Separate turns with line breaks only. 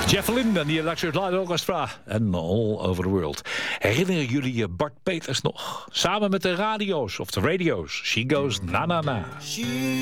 Jeff Lynne en die Electric Light Orchestra en All Over the World. Herinneren jullie je Bart Peters nog? Samen met de radio's, She Goes Na Na Na.